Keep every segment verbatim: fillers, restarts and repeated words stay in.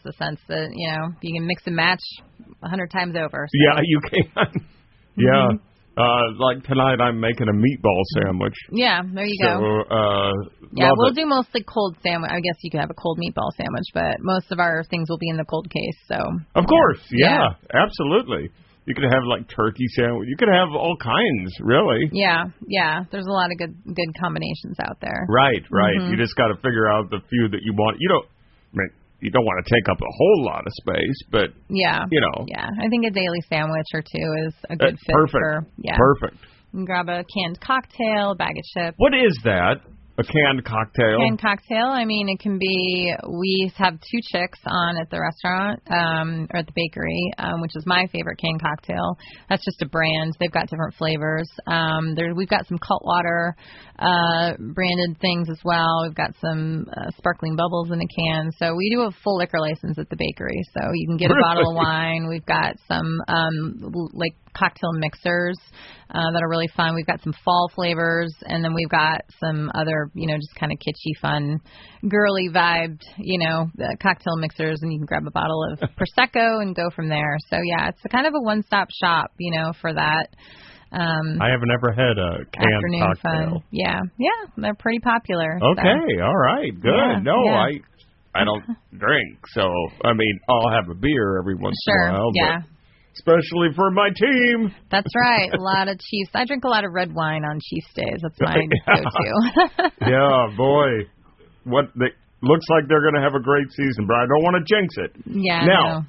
the sense that, you know, you can mix and match a hundred times over. So. Yeah, you can. Yeah. Mm-hmm. Uh, like tonight, I'm making a meatball sandwich. Yeah, there you so, go. Uh, yeah, we'll it. do mostly cold sandwich. I guess you could have a cold meatball sandwich, but most of our things will be in the cold case. So. Of course, yeah, yeah, absolutely. You could have like turkey sandwich. You could have all kinds, really. Yeah, yeah. There's a lot of good good combinations out there. Right, right. Mm-hmm. You just got to figure out the few that you want. You don't. I mean, you don't want to take up a whole lot of space, but yeah, you know. Yeah, I think a daily sandwich or two is a good That's fit perfect. for. Yeah, perfect. You can grab a canned cocktail, a bag of chips. What is that? A canned cocktail? Canned cocktail. I mean, it can be, we have two chicks on at the restaurant, um, or at the bakery, um, which is my favorite canned cocktail. That's just a brand. They've got different flavors. Um, there, we've got some Cutwater, uh, branded things as well. We've got some uh, sparkling bubbles in a can. So we do a full liquor license at the bakery. So you can get a really? bottle of wine. We've got some, um, like, cocktail mixers uh, that are really fun. We've got some fall flavors, and then we've got some other, you know, just kind of kitschy, fun, girly vibed, you know, uh, cocktail mixers, and you can grab a bottle of Prosecco and go from there. So, yeah, it's a kind of a one-stop shop, you know, for that. Um, I haven't ever had a canned afternoon cocktail. Fun. Yeah, yeah, they're pretty popular. Okay, so. all right, good. Yeah, no, yeah. I I don't drink, so, I mean, I'll have a beer every once sure, in a while. yeah. But especially for my team. That's right. A lot of Chiefs. I drink a lot of red wine on Chiefs days. That's my go-to. Yeah, boy. What they, looks like they're going to have a great season, but I don't want to jinx it. Yeah. Now, no.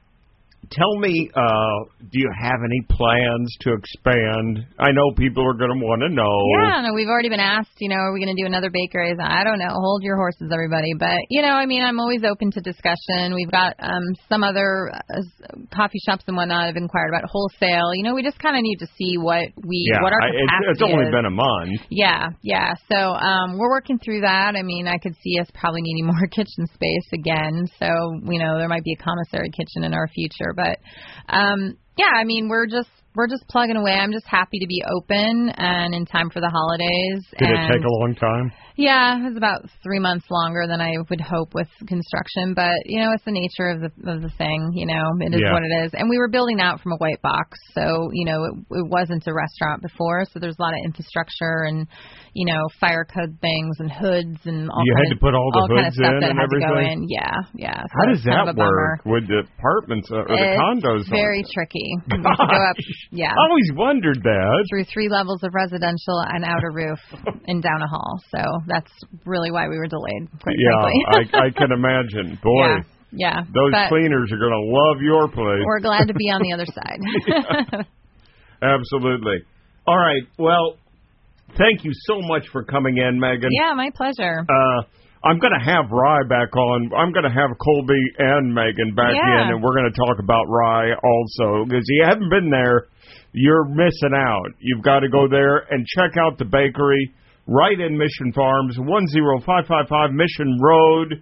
tell me, uh, do you have any plans to expand? I know people are going to want to know. Yeah, no, we've already been asked, you know, are we going to do another bakery? I don't know. Hold your horses, everybody. But, you know, I mean, I'm always open to discussion. We've got um, some other uh, coffee shops and whatnot have inquired about wholesale. You know, we just kind of need to see what we, yeah, what our I, capacity it's, it's only is. been a month. Yeah, yeah. So um, we're working through that. I mean, I could see us probably needing more kitchen space again. So, you know, there might be a commissary kitchen in our future. But, um, yeah, I mean, we're just we're just plugging away. I'm just happy to be open and in time for the holidays. Did and it take a long time? Yeah, it was about three months longer than I would hope with construction. But, you know, it's the nature of the of the thing, you know. It is yeah. what it is. And we were building out from a white box. So, you know, it, it wasn't a restaurant before. So there's a lot of infrastructure and, you know, fire code things and hoods and all You kind had of, to put all the all kind of hoods stuff in that and had to go everything? in. Yeah, yeah. So How does it's kind that of a bummer. work with the apartments or the It's condos? very tricky. You have to go up, yeah. I always wondered that. Through three levels of residential and outer roof and down a hall. So that's really why we were delayed, quite yeah, frankly. I, I can imagine. Boy, yeah, yeah. those but cleaners are going to love your place. We're glad to be on the other side. Yeah, absolutely. All right. Well, thank you so much for coming in, Megan. Yeah, my pleasure. Uh, I'm going to have Rye back on. I'm going to have Colby and Megan back Yeah. in, and we're going to talk about Rye also. Because you haven't been there, you're missing out. You've got to go there and check out the bakery right in Mission Farms, one zero five five five Mission Road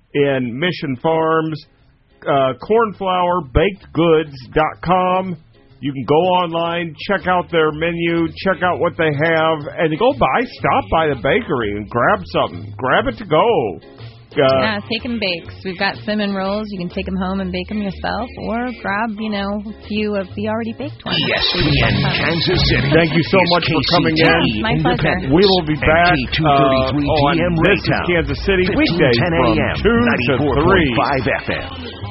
in Mission Farms. Uh, cornflour baked goods dot com. You can go online, check out their menu, check out what they have, and go by, stop by the bakery and grab something. Grab it to go. Uh, yeah, take them bakes. We've got cinnamon rolls. You can take them home and bake them yourself, or grab, you know, a few of the already baked ones. E S P N Kansas City. Thank you so much for coming in. Yeah, my pleasure. We will be back two thirty-three uh, on P M This is Raytown. Kansas City Fifteen weekdays ten from A M, two to ninety-four point three. five F M.